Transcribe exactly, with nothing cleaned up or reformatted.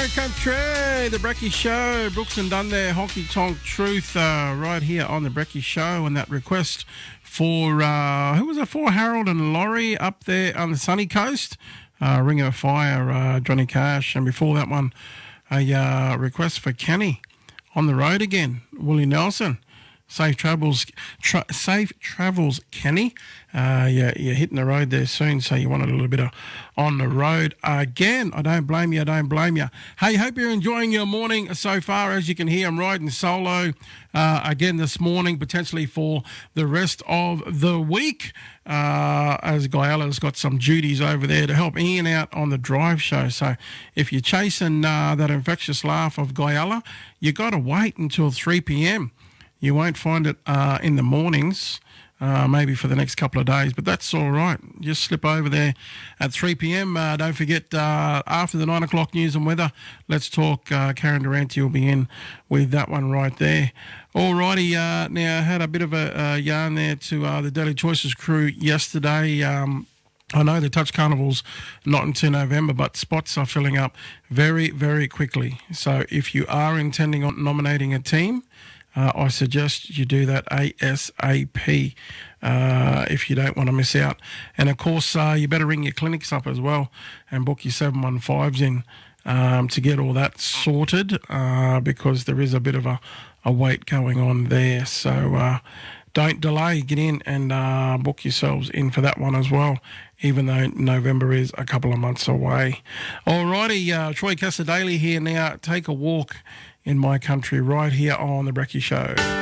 my country, the Brecky Show. Brooks and Dunn there, Honky Tonk Truth, uh, right here on the Brecky Show. And that request for, uh, who was it for? Harold and Laurie up there on the sunny coast. Uh, Ring of Fire, uh, Johnny Cash. And before that one, a uh, request for Kenny on the road again, Willie Nelson. Safe travels, tra- safe travels, Kenny. Uh, you're, you're hitting the road there soon, so you want a little bit of on the road again. I don't blame you. I don't blame you. Hey, hope you're enjoying your morning so far. As you can hear, I'm riding solo uh, again this morning, potentially for the rest of the week. Uh, as Guyala's got some duties over there to help Ian out on the drive show. So if you're chasing uh, that infectious laugh of Guyala, you got to wait until three p.m. You won't find it uh, in the mornings, uh, maybe for the next couple of days, but that's all right. Just slip over there at three p.m. Uh, don't forget, uh, after the nine o'clock news and weather, let's talk. Uh, Karen Durante will be in with that one right there. All righty, uh, now I had a bit of a, a yarn there to uh, the Daily Choices crew yesterday. Um, I know the Touch Carnival's not until November, but spots are filling up very, very quickly. So if you are intending on nominating a team, Uh, I suggest you do that ASAP uh, if you don't want to miss out. And, of course, uh, you better ring your clinics up as well and book your seven one fives in um, to get all that sorted uh, because there is a bit of a, a wait going on there. So uh, don't delay. Get in and uh, book yourselves in for that one as well, even though November is a couple of months away. All righty, uh, Troy Casadale here now. Take a walk in my country right here on the Brecky Show.